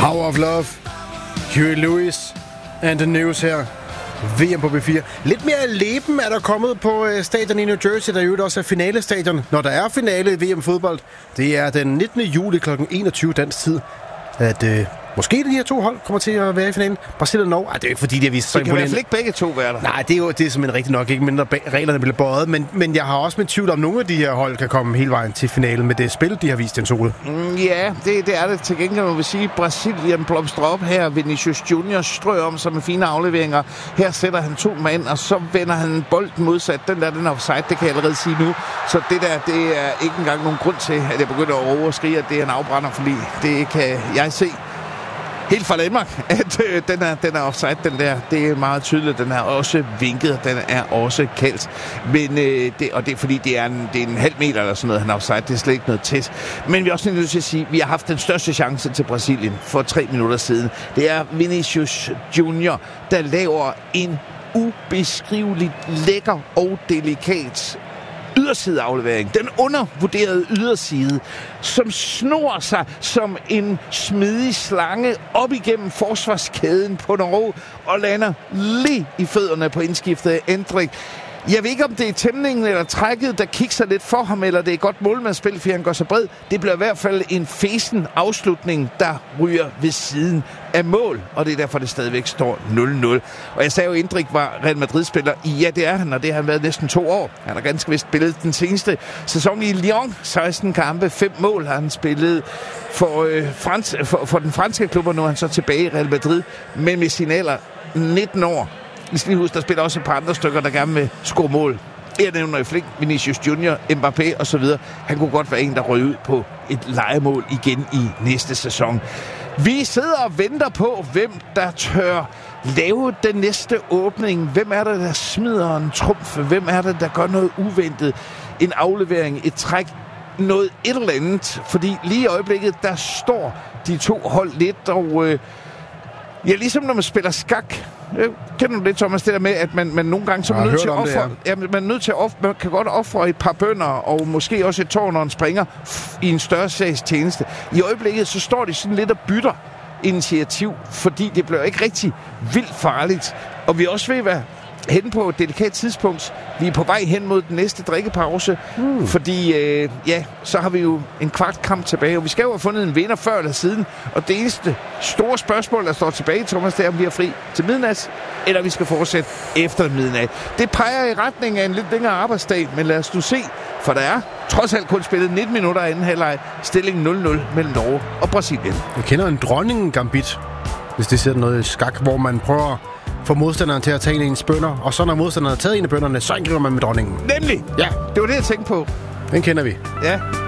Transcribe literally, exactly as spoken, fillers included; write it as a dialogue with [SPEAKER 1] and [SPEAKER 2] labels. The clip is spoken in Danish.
[SPEAKER 1] Power of Love, Huey Lewis and the News her. V M på B fire. Lidt mere leben er der kommet på stadion i New Jersey, der jo også er finalestadion, når der er finale i V M-fodbold. Det er den nittende juli klokken enogtyve dansk tid, at øh, måske de her to hold kommer til at være i finalen. Brasilien og Norge. Ej, det er ikke fordi, de har vist så imponerende.
[SPEAKER 2] Det kan i hvert fald ikke begge to være der.
[SPEAKER 1] Nej, det er jo det er simpelthen rigtigt nok. Ikke mindre reglerne bliver bøjet. Men, men jeg har også med tvivl om, nogle af de her hold kan komme hele vejen til finalen med det spil, de har vist den sole.
[SPEAKER 2] Mm, ja, det, det er det. Til gengæld må vi sige, Brasilien blomstrer op her. Vinicius Junior strøger om sig med fine afleveringer. Her sætter han to mand, og så vender han bolden modsat. Den der, den er offside, det kan jeg allerede sige nu. Så det der, det er ikke engang nogen grund til, at jeg begynder at råbe og skrige, at det er en afbrænder, fordi det kan jeg se helt fra Danmark, at øh, den, er, den er offside, den der. Det er meget tydeligt. Den er også vinket, den er også kaldt. Men, øh, det, og det er fordi, det er, en, det er en halv meter eller sådan noget, han er offside. Det er slet ikke noget tæt. Men vi er også nødt til at sige, at vi har haft den største chance til Brasilien for tre minutter siden. Det er Vinicius Junior, der laver en ubeskriveligt lækker og delikat ydersideaflevering. Den undervurderede yderside, som snor sig som en smidig slange op igennem forsvarskæden på Norge og lander lige i fødderne på indskiftet Endrik. Jeg ved ikke, om det er tæmningen eller trækket, der kigger lidt for ham, eller det er godt målmandsspil, fordi han går så bred. Det bliver i hvert fald en fesen afslutning, der ryger ved siden af mål, og det er derfor, det stadigvæk står nul nul. Og jeg sagde jo, at Endrik var Real Madrid-spiller. Ja, det er han, og det har han været næsten to år. Han har ganske vist spillet den seneste sæson i Lyon. seksten kampe, fem mål har han spillet for, øh, frans, for, for den franske klub, og nu er han så tilbage i Real Madrid, men med sin alder nitten år. I skal lige huske, der spiller også et par andre stykker, der gerne vil score mål. Jeg nævner i flink, Vinicius Junior, Mbappé og så videre. Han kunne godt være en, der røg ud på et lejemål igen i næste sæson. Vi sidder og venter på, hvem der tør lave den næste åbning. Hvem er det, der smider en trumf? Hvem er det, der gør noget uventet? En aflevering, et træk, noget et eller andet. Fordi lige i øjeblikket, der står de to hold lidt, og øh, ja, ligesom når man spiller skak. Jeg kender du det, Thomas, det der med, at man, man nogle gange så er nødt til at ofre, det, ja. Ja, man er nødt til at ofre, man kan godt ofre et par bønder, og måske også et tårn, når en springer i en større sags tjeneste. I øjeblikket, så står de sådan lidt og bytter initiativ, fordi det bliver ikke rigtig vildt farligt. Og vi er også ved at være hen på et delikat tidspunkt. Vi er på vej hen mod den næste drikkepause, mm. fordi øh, ja, så har vi jo en kvart kamp tilbage, og vi skal jo have fundet en vinder før eller siden, og det eneste store spørgsmål, der står tilbage, Thomas, det er, om vi er fri til midnat, eller vi skal fortsætte efter midnat. Det peger i retning af en lidt længere arbejdsdag, men lad os nu se, for der er trods alt kun spillet nitten minutter af anden halvleg, stilling nul nul mellem Norge og Brasilien.
[SPEAKER 1] Jeg kender en dronningen-gambit, hvis det ser noget i skak, hvor man prøver få modstanderen til at tage en af ens bønder, og så når modstanderen har taget en af bønderne, så angriber man med dronningen.
[SPEAKER 2] Nemlig!
[SPEAKER 1] Ja.
[SPEAKER 2] Det var det, jeg tænkte på.
[SPEAKER 1] Den kender vi.
[SPEAKER 2] Ja.